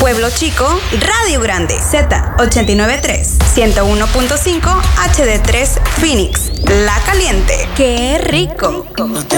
Pueblo Chico, Radio Grande, Z89.3, 101.5, HD3 Phoenix, La Caliente. ¡Qué rico! No te